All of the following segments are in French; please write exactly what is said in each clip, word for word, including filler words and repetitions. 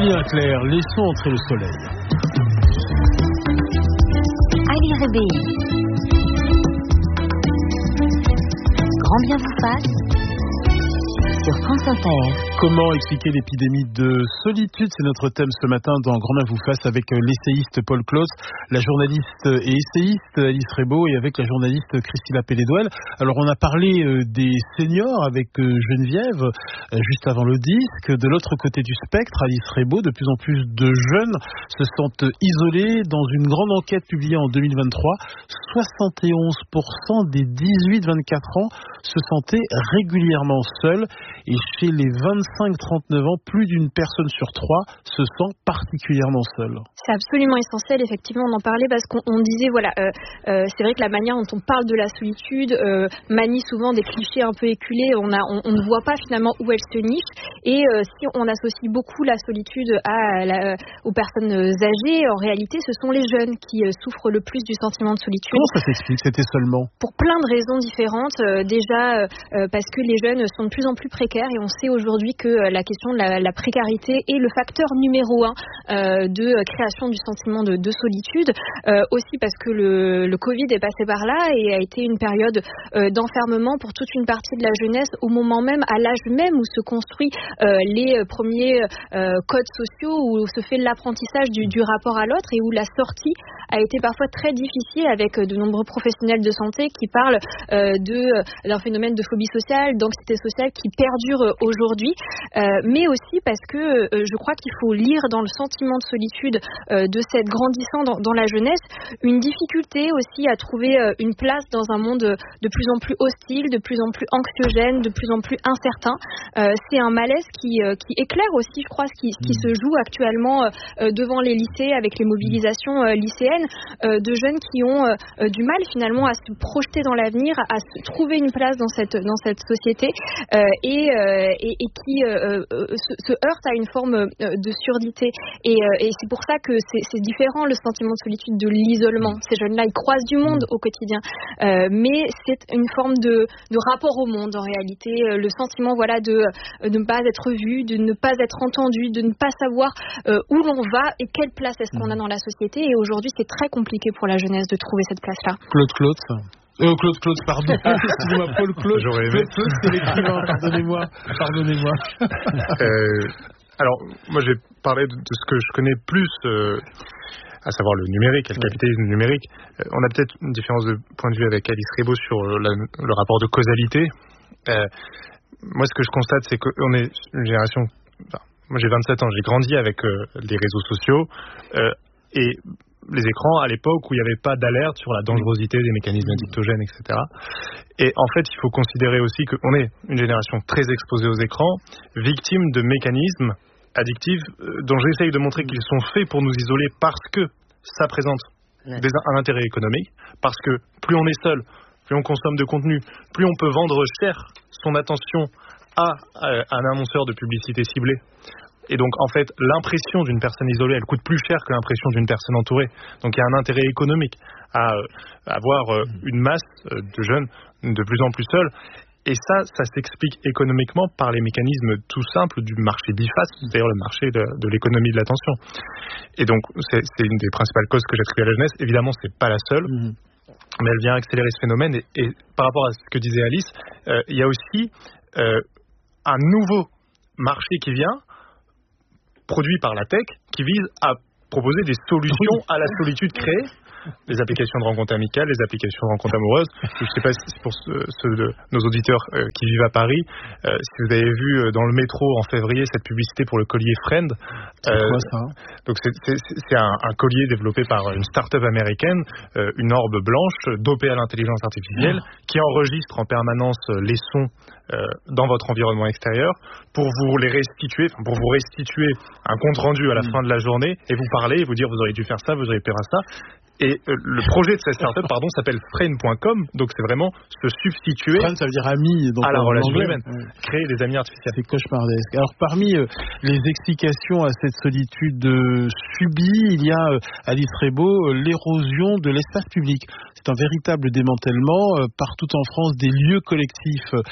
Julien Clerc, laissons entrer le soleil. Alice Rébéi. Grand bien vous fasse sur France Inter. Comment expliquer l'épidémie de solitude? C'est notre thème ce matin dans Grand bien vous fasse avec l'essayiste Paul Claus, la journaliste et essayiste Alice Rébéi et avec la journaliste Christina Pelledouel. Alors on a parlé des seniors avec Geneviève juste avant le disque. De l'autre côté du spectre, Alice Rébéi, de plus en plus de jeunes se sentent isolés. Dans une grande enquête publiée en deux mille vingt-trois, soixante et onze pour cent des dix-huit vingt-quatre ans se sentaient régulièrement seuls. Et chez les vingt-cinq trente-neuf ans, plus d'une personne sur trois se sent particulièrement seule. C'est absolument essentiel, effectivement, d'en parler parce qu'on on disait, voilà, euh, euh, c'est vrai que la manière dont on parle de la solitude euh, manie souvent des clichés un peu éculés. On, a, on, on ne voit pas finalement où elle se niche. Et euh, si on associe beaucoup la solitude à la, aux personnes âgées, en réalité, ce sont les jeunes qui euh, souffrent le plus du sentiment de solitude. Comment ça s'explique? C'était seulement pour plein de raisons différentes. Euh, déjà, euh, parce que les jeunes sont de plus en plus précaires et on sait aujourd'hui que euh, la question de la, la précarité est le facteur numéro un euh, de création du sentiment de, de solitude. Euh, aussi parce que le, le Covid est passé par là et a été une période euh, d'enfermement pour toute une partie de la jeunesse au moment même, à l'âge même où se construit euh, les premiers euh, codes sociaux, où se fait l'apprentissage du, du rapport à l'autre et où la sortie a été parfois très difficile avec de nombreux professionnels de santé qui parlent euh, de, d'un phénomène de phobie sociale, d'anxiété sociale qui perdure aujourd'hui, euh, mais aussi parce que euh, je crois qu'il faut lire dans le sentiment de solitude euh, de cette grandissant dans, dans la jeunesse une difficulté aussi à trouver euh, une place dans un monde de plus en plus hostile, de plus en plus anxiogène, de plus en plus incertain. Euh, c'est un malaise qui, euh, qui éclaire aussi, je crois, ce qui, ce qui se joue actuellement euh, devant les lycées avec les mobilisations euh, lycéennes euh, de jeunes qui ont euh, du mal finalement à se projeter dans l'avenir, à se trouver une place dans cette, dans cette société euh, et, euh, et, et qui euh, euh, se, se heurtent à une forme euh, de surdité. Et, euh, et c'est pour ça que c'est, c'est différent le sentiment de solitude de l'isolement. Ces jeunes-là, ils croisent du monde au quotidien, euh, mais c'est une forme de, de rapport au monde en réalité. Euh, le sentiment, voilà, de, de ne pas être vu, de ne pas être entendu, de ne pas savoir euh, où l'on va et quelle place est-ce qu'on a dans la société. Et aujourd'hui, c'est très compliqué pour la jeunesse de trouver cette place-là. Claude Claude. Euh, Claude Claude, pardon. Excusez-moi, Paul Claude. J'aurais aimé. Claude Claude, c'est l'écrivain. Pardonnez-moi. Pardonnez-moi. euh, alors, moi, j'ai parlé de, de ce que je connais plus, euh, à savoir le numérique, le capitalisme numérique. Euh, on a peut-être une différence de point de vue avec Alice Rébéi sur la, le rapport de causalité. Euh, moi, ce que je constate, c'est qu'on est une génération... Enfin, moi, j'ai vingt-sept ans, j'ai grandi avec euh, les réseaux sociaux euh, et les écrans à l'époque où il n'y avait pas d'alerte sur la dangerosité des mécanismes addictogènes, et cetera. Et en fait, il faut considérer aussi qu'on est une génération très exposée aux écrans, victime de mécanismes addictifs euh, dont j'essaye de montrer qu'ils sont faits pour nous isoler parce que ça présente des, un intérêt économique, parce que plus on est seul, plus on consomme de contenu, plus on peut vendre cher son attention à, à un annonceur de publicité ciblée. Et donc, en fait, l'impression d'une personne isolée, elle coûte plus cher que l'impression d'une personne entourée. Donc, il y a un intérêt économique à, à avoir euh, une masse euh, de jeunes de plus en plus seuls. Et ça, ça s'explique économiquement par les mécanismes tout simples du marché biface, c'est-à-dire le marché de, de l'économie de l'attention. Et donc, c'est, c'est une des principales causes que j'attribue à la jeunesse. Évidemment, c'est pas la seule, mmh. mais elle vient accélérer ce phénomène. Et, et par rapport à ce que disait Alice, euh, il y a aussi euh, un nouveau marché qui vient, produit par la tech, qui vise à proposer des solutions à la solitude créée. Les applications de rencontres amicales, les applications de rencontres amoureuses. Je ne sais pas si c'est pour ceux, ceux de nos auditeurs euh, qui vivent à Paris, euh, si vous avez vu euh, dans le métro en février cette publicité pour le collier Friend. C'est euh, quoi ça? Donc c'est, c'est, c'est un, un collier développé par une start-up américaine, euh, une orbe blanche dopée à l'intelligence artificielle, oh. qui enregistre en permanence les sons euh, dans votre environnement extérieur pour vous les restituer, enfin pour vous restituer un compte rendu à la mmh. fin de la journée et vous parler et vous dire vous auriez dû faire ça, vous auriez pu faire ça. Et euh, le projet de cette start-up, pardon, s'appelle Friend point com, donc c'est vraiment se substituer Friend, ça veut dire ami, donc à la relation anglais, humaine, ouais. Créer des amis artificiels. C'est cauchemardesque. Alors parmi euh, les explications à cette solitude euh, subie, il y a euh, Alice Rébéi, euh, l'érosion de l'espace public. C'est un véritable démantèlement. Euh, partout en France, des lieux collectifs euh, ferment.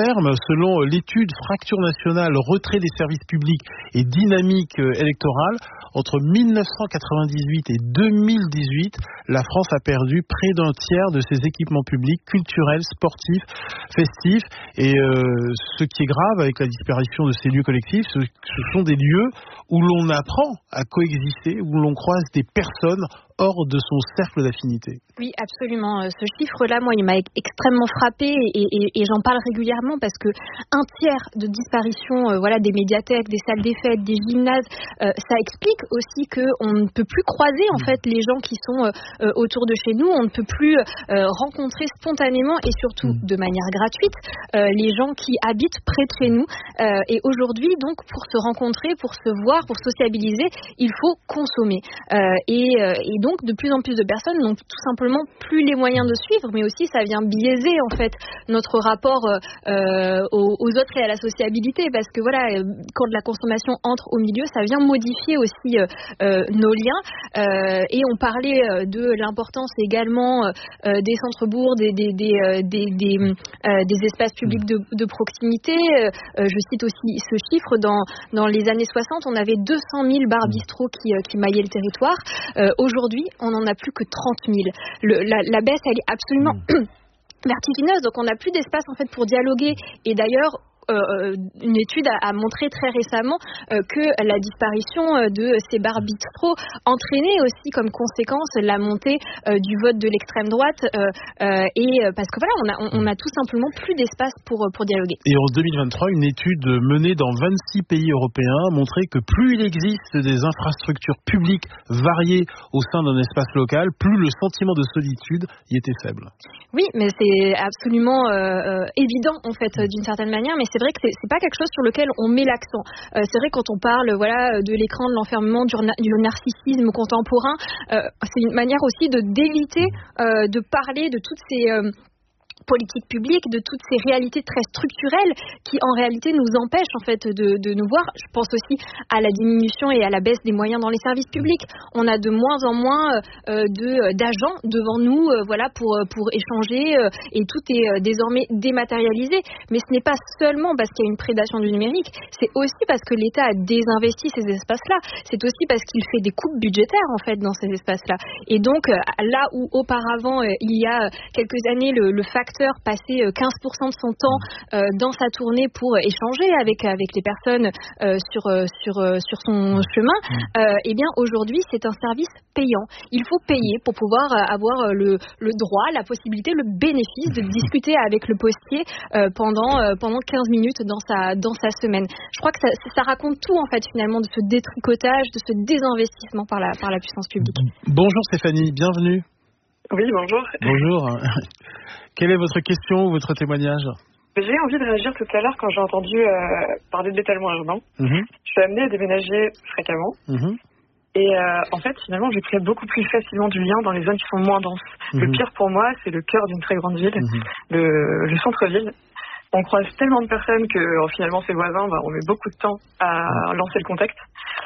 terme. Selon l'étude Fracture nationale, retrait des services publics et dynamique électorale, entre mille neuf cent quatre-vingt-dix-huit et deux mille dix-huit, la France a perdu près d'un tiers de ses équipements publics, culturels, sportifs, festifs. Et euh, ce qui est grave avec la disparition de ces lieux collectifs, ce, ce sont des lieux où l'on apprend à coexister, où l'on croise des personnes hors de son cercle d'affinité. Oui, absolument. Ce chiffre-là, moi, il m'a extrêmement frappée et, et, et j'en parle régulièrement parce que un tiers de disparition, euh, voilà, des médiathèques, des salles des fêtes, des gymnases, euh, ça explique aussi qu'on ne peut plus croiser en fait les gens qui sont euh, autour de chez nous. On ne peut plus euh, rencontrer spontanément et surtout de manière gratuite euh, les gens qui habitent près de chez nous. Euh, et aujourd'hui, donc, pour se rencontrer, pour se voir, pour sociabiliser, il faut consommer. Euh, et, euh, et donc, Donc, de plus en plus de personnes n'ont tout simplement plus les moyens de suivre, mais aussi ça vient biaiser en fait notre rapport euh, aux, aux autres et à la sociabilité, parce que voilà, quand la consommation entre au milieu, ça vient modifier aussi euh, euh, nos liens. Euh, et on parlait de l'importance également euh, des centres-bourgs, des, des, des, des, des, euh, des espaces publics de, de proximité. Euh, je cite aussi ce chiffre, dans, dans les années soixante, on avait deux cent mille bars bistrots qui, qui maillaient le territoire. Euh, aujourd'hui, on n'en a plus que trente mille. Le, la, la baisse, elle est absolument mmh. vertigineuse. Donc, on n'a plus d'espace en fait pour dialoguer. Et d'ailleurs, Euh, une étude a, a montré très récemment euh, que la disparition euh, de ces bars bistrots entraînait aussi comme conséquence la montée euh, du vote de l'extrême droite euh, euh, et euh, parce que voilà, on a, on, on a tout simplement plus d'espace pour, pour dialoguer. Et en deux mille vingt-trois, une étude menée dans vingt-six pays européens a montré que plus il existe des infrastructures publiques variées au sein d'un espace local, plus le sentiment de solitude y était faible. Oui, mais c'est absolument euh, euh, évident en fait d'une certaine manière, mais c'est c'est vrai que c'est, c'est pas quelque chose sur lequel on met l'accent. Euh, c'est vrai quand on parle voilà de l'écran, de l'enfermement, du, du narcissisme contemporain, euh, c'est une manière aussi de d'éviter euh, de parler de toutes ces euh, politique publique, de toutes ces réalités très structurelles qui en réalité nous empêchent en fait de, de nous voir. Je pense aussi à la diminution et à la baisse des moyens dans les services publics. On a de moins en moins euh, de, d'agents devant nous euh, voilà, pour, pour échanger euh, et tout est euh, désormais dématérialisé. Mais ce n'est pas seulement parce qu'il y a une prédation du numérique, c'est aussi parce que l'État a désinvesti ces espaces-là. C'est aussi parce qu'il fait des coupes budgétaires en fait dans ces espaces-là. Et donc euh, là où auparavant euh, il y a quelques années le, le facteur passer quinze pour cent de son temps euh, dans sa tournée pour échanger avec, avec les personnes euh, sur, sur, sur son chemin, euh, et bien aujourd'hui c'est un service payant. Il faut payer pour pouvoir avoir le, le droit, la possibilité, le bénéfice de discuter avec le postier euh, pendant, euh, pendant quinze minutes dans sa, dans sa semaine. Je crois que ça, ça raconte tout en fait finalement de ce détricotage, de ce désinvestissement par la, par la puissance publique. Bonjour Stéphanie, bienvenue. Oui, bonjour. Bonjour. Quelle est votre question ou votre témoignage ? J'ai envie de réagir tout à l'heure quand j'ai entendu euh, parler de l'étalement urbain. Mm-hmm. Je suis amenée à déménager fréquemment. Mm-hmm. Et euh, en fait, finalement, je crée beaucoup plus facilement du lien dans les zones qui sont moins denses. Mm-hmm. Le pire pour moi, c'est le cœur d'une très grande ville, mm-hmm. le, le centre-ville. On croise tellement de personnes que euh, finalement, ses voisins, bah, on met beaucoup de temps à lancer le contact.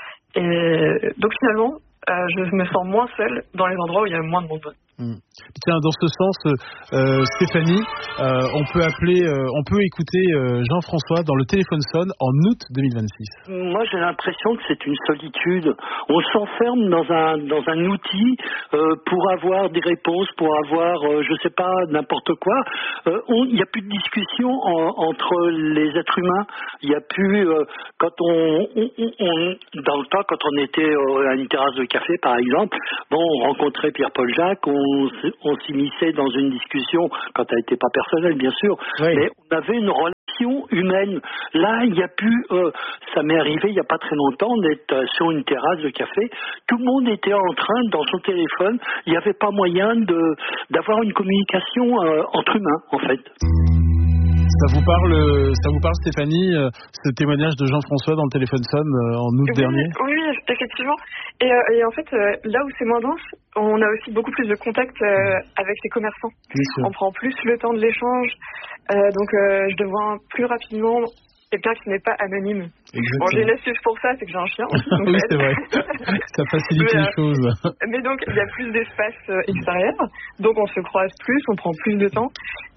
Et donc finalement, euh, je me sens moins seule dans les endroits où il y a moins de monde. Mmh. Tiens, dans ce sens, euh, Stéphanie, euh, on peut appeler, euh, on peut écouter euh, Jean-François dans Le Téléphone sonne en août deux mille vingt-six. Moi, j'ai l'impression que c'est une solitude. On s'enferme dans un dans un outil euh, pour avoir des réponses, pour avoir, euh, je sais pas, n'importe quoi. Il euh, n'y a plus de discussion en, entre les êtres humains. Il n'y a plus euh, quand on, on, on dans le temps, quand on était euh, à une terrasse de café, par exemple, bon, on rencontrait Pierre-Paul Jacques, on On, on s'immisçait dans une discussion quand elle n'était pas personnelle, bien sûr, oui. Mais on avait une relation humaine. Là, il n'y a plus... Euh, ça m'est arrivé il n'y a pas très longtemps d'être euh, sur une terrasse de café. Tout le monde était en train, dans son téléphone, il n'y avait pas moyen de, d'avoir une communication euh, entre humains, en fait. Ça vous parle, ça vous parle Stéphanie, ce témoignage de Jean-François dans Le Téléphone sonne en août oui, dernier ? Oui, effectivement. Et, euh, et en fait, euh, là où c'est moins dense, on a aussi beaucoup plus de contact euh, avec les commerçants. On prend plus le temps de l'échange. Euh, donc, euh, je deviens plus rapidement quelqu'un qui n'est pas anonyme. Exactement. Bon, j'ai une astuce pour ça, c'est que j'ai un chien. Oui, c'est vrai. Ça facilite mais, les euh, choses. Mais donc, il y a plus d'espace euh, extérieur. Donc, on se croise plus, on prend plus de temps.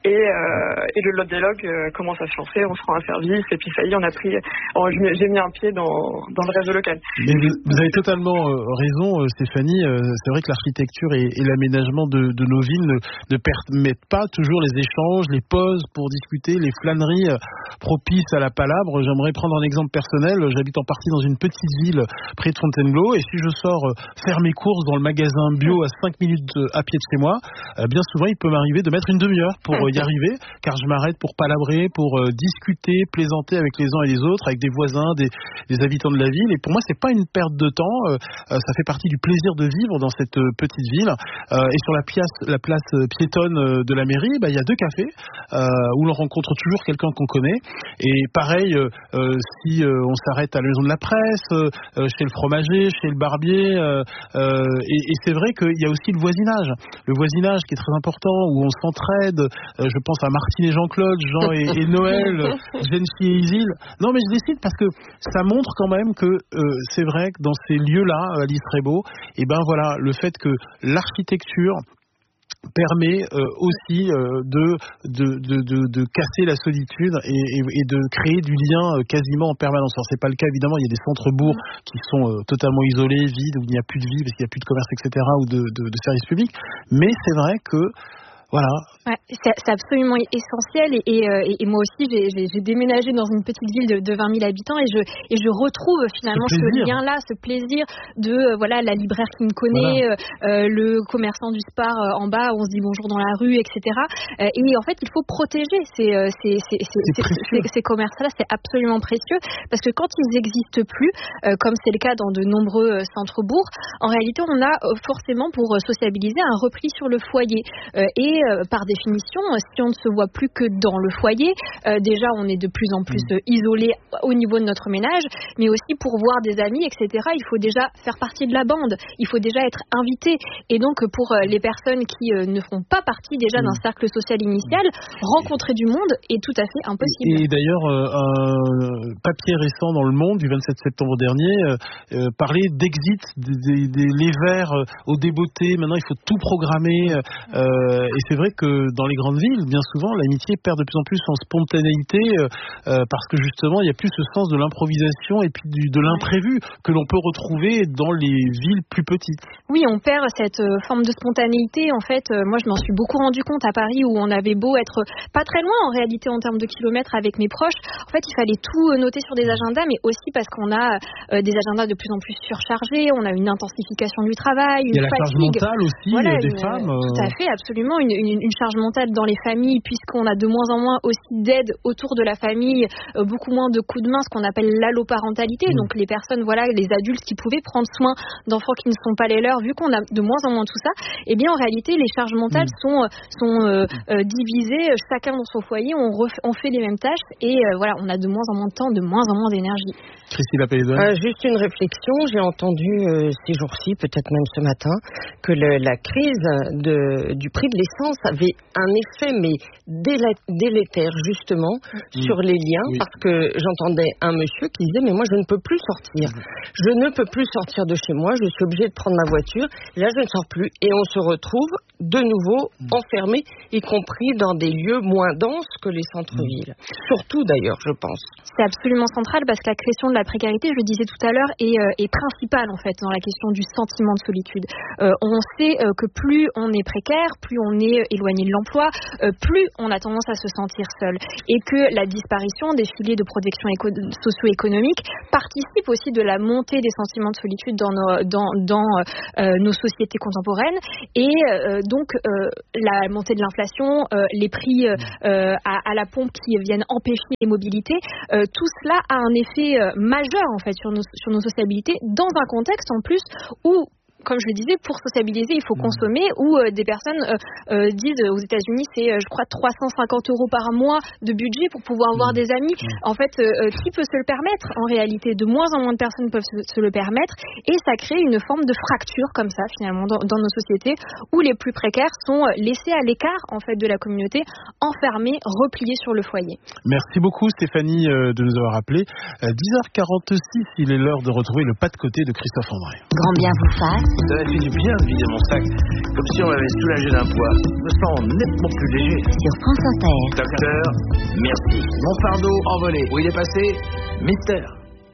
Et, euh, et le lot dialogue euh, commence à se lancer, on se rend un service, et puis ça y est, on a pris, oh, j'ai mis un pied dans, dans le réseau local. Mais vous, vous avez totalement euh, raison, euh, Stéphanie. Euh, c'est vrai que l'architecture et, et l'aménagement de, de nos villes ne, ne permettent pas toujours les échanges, les pauses pour discuter, les flâneries euh, propices à la palabre. J'aimerais prendre un exemple personnel. J'habite en partie dans une petite ville près de Fontainebleau, et si je sors euh, faire mes courses dans le magasin bio à cinq minutes de, à pied de chez moi, euh, bien souvent il peut m'arriver de mettre une demi-heure pour euh, y arriver, car je m'arrête pour palabrer, pour euh, discuter, plaisanter avec les uns et les autres, avec des voisins, des, des habitants de la ville. Et pour moi, c'est pas une perte de temps. Euh, euh, ça fait partie du plaisir de vivre dans cette euh, petite ville. Euh, et sur la place, la place piétonne euh, de la mairie, bah, il y a deux cafés euh, où l'on rencontre toujours quelqu'un qu'on connaît. Et pareil, euh, euh, si euh, on s'arrête à la maison de la presse, euh, chez le fromager, chez le barbier. Euh, euh, et, et c'est vrai qu'il y a aussi le voisinage. Le voisinage qui est très important, où on s'entraide. Euh, je pense à Martine et Jean-Claude, Jean et, et Noël, Jensi et Isil. Non, mais je décide parce que ça montre quand même que euh, c'est vrai que dans ces lieux-là, à l'Isrebo, et ben voilà, le fait que l'architecture permet euh, aussi euh, de, de, de, de, de casser la solitude et, et, et de créer du lien euh, quasiment en permanence. Alors c'est pas le cas évidemment, il y a des centres-bourgs qui sont euh, totalement isolés, vides, où il n'y a plus de vie parce qu'il n'y a plus de commerce, et cetera, ou de, de, de services publics. Mais c'est vrai que voilà. Ouais, c'est, c'est absolument essentiel et, et, et, et moi aussi j'ai, j'ai, j'ai déménagé dans une petite ville de, de vingt mille habitants et je, et je retrouve finalement ce, ce lien-là, ce plaisir de euh, voilà la libraire qui me connaît, voilà. euh, le commerçant du Spar euh, en bas, on se dit bonjour dans la rue, et cetera. Euh, et en fait il faut protéger ces, ces, ces, ces, ces, ces commerces-là, c'est absolument précieux parce que quand ils n'existent plus, euh, comme c'est le cas dans de nombreux centres-bourgs, en réalité on a forcément pour sociabiliser un repli sur le foyer euh, et Euh, par définition, si on ne se voit plus que dans le foyer, euh, déjà on est de plus en plus euh, isolé au niveau de notre ménage, mais aussi pour voir des amis, et cetera, il faut déjà faire partie de la bande, il faut déjà être invité. Et donc pour euh, les personnes qui euh, ne font pas partie déjà d'un cercle social initial, rencontrer du monde est tout à fait impossible. Et, et d'ailleurs, euh, un papier récent dans Le Monde du vingt-sept septembre dernier euh, euh, parlait d'exit, des, des, des, les verts euh, au débeauté, maintenant il faut tout programmer, euh, et c'est vrai que dans les grandes villes, bien souvent, l'amitié perd de plus en plus en spontanéité euh, parce que justement, il n'y a plus ce sens de l'improvisation et puis du, de l'imprévu que l'on peut retrouver dans les villes plus petites. Oui, on perd cette euh, forme de spontanéité. En fait, euh, moi, je m'en suis beaucoup rendu compte à Paris où on avait beau être pas très loin en réalité en termes de kilomètres avec mes proches. En fait, il fallait tout noter sur des agendas, mais aussi parce qu'on a euh, des agendas de plus en plus surchargés, on a une intensification du travail, une fatigue. Il y a la charge mentale aussi voilà, des une, femmes. Euh... Tout à fait, absolument. Une, une, une charge mentale dans les familles, puisqu'on a de moins en moins aussi d'aide autour de la famille, euh, beaucoup moins de coups de main, ce qu'on appelle l'alloparentalité. Mmh. Donc les personnes, voilà, les adultes qui pouvaient prendre soin d'enfants qui ne sont pas les leurs, vu qu'on a de moins en moins tout ça, eh bien en réalité les charges mentales mmh. sont, sont euh, euh, divisées, chacun dans son foyer, on, ref, on fait les mêmes tâches et euh, voilà, on a de moins en moins de temps, de moins en moins d'énergie. Christine Lapélédoine. Euh, juste une réflexion, j'ai entendu euh, ces jours-ci, peut-être même ce matin, que le, la crise de, du prix de l'essence avait un effet mais délé, délétère justement mmh. sur les liens, oui. parce que j'entendais un monsieur qui disait mais moi je ne peux plus sortir, mmh. je ne peux plus sortir de chez moi, je suis obligé de prendre ma voiture, et là je ne sors plus et on se retrouve de nouveau mmh. enfermé, y compris dans des lieux moins denses que les centres-villes, mmh. surtout d'ailleurs je pense. C'est absolument central parce que la question de la précarité, je le disais tout à l'heure, est, euh, est principale en fait dans la question du sentiment de solitude. Euh, on sait euh, que plus on est précaire, plus on est éloigné de l'emploi, euh, plus on a tendance à se sentir seul. Et que la disparition des filets de protection éco- socio-économique participe aussi de la montée des sentiments de solitude dans nos, dans, dans, euh, nos sociétés contemporaines. Et euh, donc euh, la montée de l'inflation, euh, les prix euh, à, à la pompe qui viennent empêcher les mobilités, euh, tout cela a un effet euh, majeur en fait sur nos, sur nos sociabilités dans un contexte en plus où, comme je le disais, pour sociabiliser, il faut consommer, où euh, des personnes euh, euh, disent euh, aux États-Unis, c'est, euh, je crois, trois cent cinquante euros par mois de budget pour pouvoir voir des amis. En fait, euh, qui peut se le permettre? En réalité, de moins en moins de personnes peuvent se, se le permettre, et ça crée une forme de fracture comme ça, finalement, dans, dans nos sociétés, où les plus précaires sont laissés à l'écart, en fait, de la communauté, enfermés, repliés sur le foyer. Merci beaucoup, Stéphanie, euh, de nous avoir appelés. Euh, dix heures quarante-six, il est l'heure de retrouver le pas de côté de Christophe André. Grand bien vous fasse. Ça m'a fait du bien de vider mon sac, comme si on m'avait soulagé d'un poids. Je me sens nettement plus léger. Sur France Inter. Docteur, merci. Mon fardeau envolé. Où il est passé? Mystère.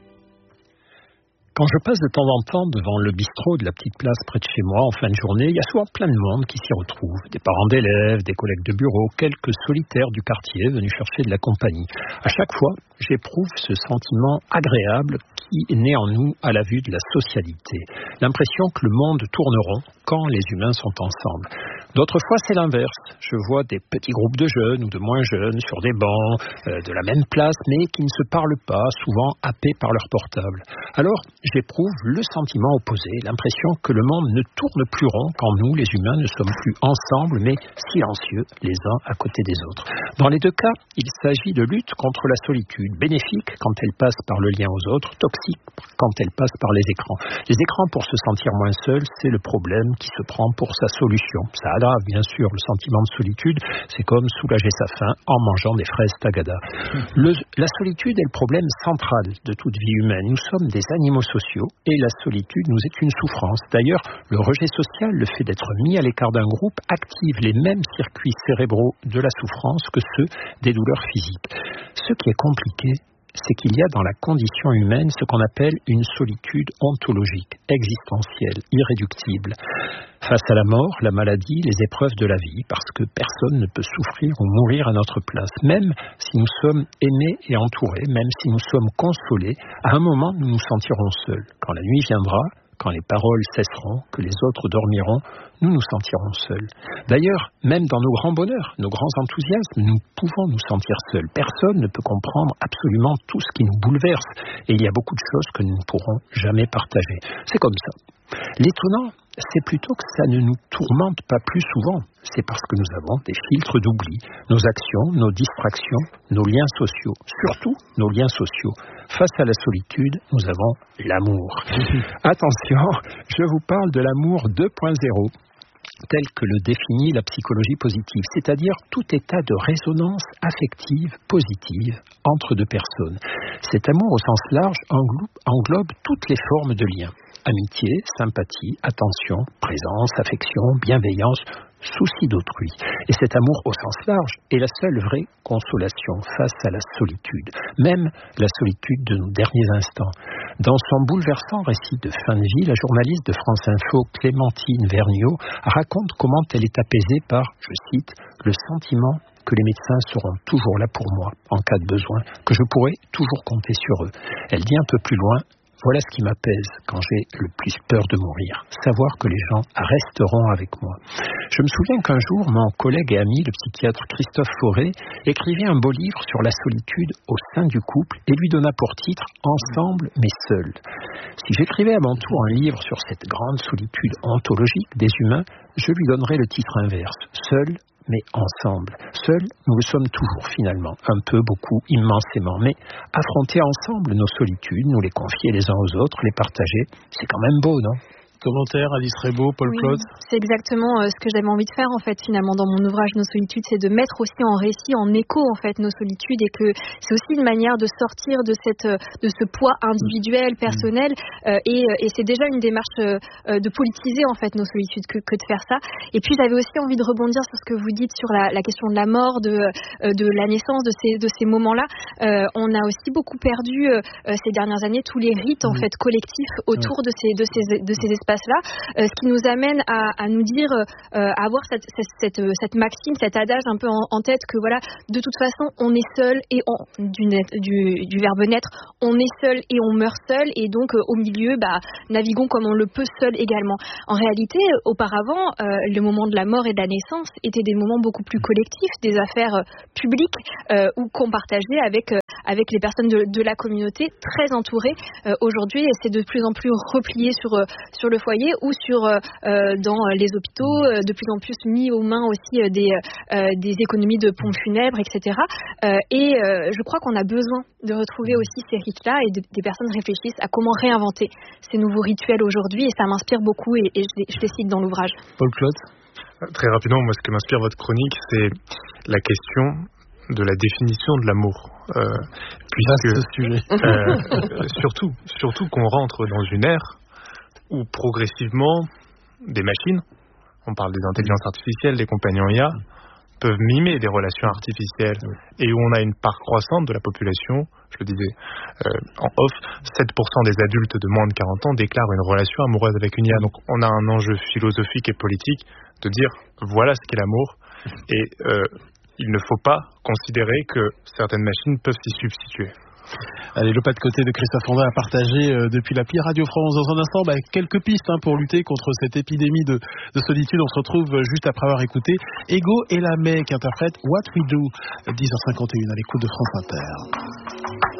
Quand je passe de temps en temps devant le bistrot de la petite place près de chez moi en fin de journée, il y a souvent plein de monde qui s'y retrouve. Des parents d'élèves, des collègues de bureau, quelques solitaires du quartier venus chercher de la compagnie. À chaque fois, j'éprouve ce sentiment agréable qui naît en nous à la vue de la socialité. L'impression que le monde tourne rond quand les humains sont ensemble. D'autres fois, c'est l'inverse. Je vois des petits groupes de jeunes ou de moins jeunes sur des bancs, euh, de la même place, mais qui ne se parlent pas, souvent happés par leur portable. Alors, j'éprouve le sentiment opposé, l'impression que le monde ne tourne plus rond quand nous, les humains, ne sommes plus ensemble, mais silencieux, les uns à côté des autres. Dans les deux cas, il s'agit de lutte contre la solitude, bénéfique quand elle passe par le lien aux autres, toxique quand elle passe par les écrans. Les écrans, pour se sentir moins seul, c'est le problème qui se prend pour sa solution. Ça aggrave bien sûr le sentiment de solitude, c'est comme soulager sa faim en mangeant des fraises tagada. Le, la solitude est le problème central de toute vie humaine. Nous sommes des animaux sociaux et la solitude nous est une souffrance. D'ailleurs, le rejet social, le fait d'être mis à l'écart d'un groupe, active les mêmes circuits cérébraux de la souffrance que ceux des douleurs physiques. Ce qui est compliqué, c'est qu'il y a dans la condition humaine ce qu'on appelle une solitude ontologique, existentielle, irréductible. Face à la mort, la maladie, les épreuves de la vie, parce que personne ne peut souffrir ou mourir à notre place. Même si nous sommes aimés et entourés, même si nous sommes consolés, à un moment nous nous sentirons seuls. Quand la nuit viendra, quand les paroles cesseront, que les autres dormiront, nous nous sentirons seuls. D'ailleurs, même dans nos grands bonheurs, nos grands enthousiasmes, nous pouvons nous sentir seuls. Personne ne peut comprendre absolument tout ce qui nous bouleverse. Et il y a beaucoup de choses que nous ne pourrons jamais partager. C'est comme ça. L'étonnant, c'est plutôt que ça ne nous tourmente pas plus souvent. C'est parce que nous avons des filtres d'oubli, nos actions, nos distractions, nos liens sociaux, surtout nos liens sociaux. Face à la solitude, nous avons l'amour. Attention, je vous parle de l'amour deux point zéro. Tel que le définit la psychologie positive, c'est-à-dire tout état de résonance affective positive entre deux personnes. Cet amour au sens large englobe, englobe toutes les formes de lien. Amitié, sympathie, attention, présence, affection, bienveillance, souci d'autrui. Et cet amour au sens large est la seule vraie consolation face à la solitude, même la solitude de nos derniers instants. Dans son bouleversant récit de fin de vie, la journaliste de France Info, Clémentine Vergniaud, raconte comment elle est apaisée par, je cite, le sentiment que les médecins seront toujours là pour moi en cas de besoin, que je pourrai toujours compter sur eux. Elle dit un peu plus loin: voilà ce qui m'apaise quand j'ai le plus peur de mourir, savoir que les gens resteront avec moi. Je me souviens qu'un jour, mon collègue et ami, le psychiatre Christophe Fauré, écrivait un beau livre sur la solitude au sein du couple et lui donna pour titre « Ensemble mais seuls ». Si j'écrivais à mon tour un livre sur cette grande solitude ontologique des humains, je lui donnerais le titre inverse « Seul mais ensemble. Seuls, nous le sommes toujours finalement, un peu, beaucoup, immensément. Mais affronter ensemble nos solitudes, nous les confier les uns aux autres, les partager, c'est quand même beau, non ? Commentaire, Alice Rebaud, Paul oui, Claude. C'est exactement euh, ce que j'avais envie de faire en fait finalement dans mon ouvrage Nos solitudes, c'est de mettre aussi en récit, en écho en fait nos solitudes, et que c'est aussi une manière de sortir de cette de ce poids individuel, personnel, euh, et, et c'est déjà une démarche euh, de politiser en fait nos solitudes que, que de faire ça. Et puis j'avais aussi envie de rebondir sur ce que vous dites sur la, la question de la mort, de euh, de la naissance, de ces de ces moments-là. Euh, on a aussi beaucoup perdu euh, ces dernières années tous les rites en fait collectifs autour de ces de ces de ces espaces là, euh, ce qui nous amène à, à nous dire, euh, à avoir cette, cette, cette, cette maxime, cet adage un peu en, en tête que voilà, de toute façon, on est seul et on, du, du, du verbe naître, on est seul et on meurt seul, et donc euh, au milieu, bah, naviguons comme on le peut seul également. En réalité, auparavant, euh, le moment de la mort et de la naissance étaient des moments beaucoup plus collectifs, des affaires euh, publiques euh, ou qu'on partageait avec euh, avec les personnes de, de la communauté, très entourées. Euh, aujourd'hui, c'est de plus en plus replié sur euh, sur le foyer ou sur euh, dans les hôpitaux, euh, de plus en plus mis aux mains aussi euh, des euh, des économies de pompes funèbres, et cetera. Euh, et euh, je crois qu'on a besoin de retrouver aussi ces rites-là, et de, des personnes réfléchissent à comment réinventer ces nouveaux rituels aujourd'hui, et ça m'inspire beaucoup, et, et je, les, je les cite dans l'ouvrage. Paul Claude. Très rapidement, moi, ce que m'inspire votre chronique, c'est la question de la définition de l'amour, euh, puisque sujet. Euh, surtout, surtout qu'on rentre dans une ère où progressivement des machines, on parle des intelligences artificielles, des compagnons I A, peuvent mimer des relations artificielles et où on a une part croissante de la population, je le disais euh, en off, sept pour cent des adultes de moins de quarante ans déclarent une relation amoureuse avec une I A. Donc on a un enjeu philosophique et politique de dire voilà ce qu'est l'amour et euh, il ne faut pas considérer que certaines machines peuvent s'y substituer. Allez, le pas de côté de Christophe André à partager euh, depuis l'appli Radio France. Dans un instant, bah, quelques pistes hein, pour lutter contre cette épidémie de, de solitude. On se retrouve juste après avoir écouté Ego et la May qui interprète What We Do, dix heures cinquante et une à l'écoute de France Inter.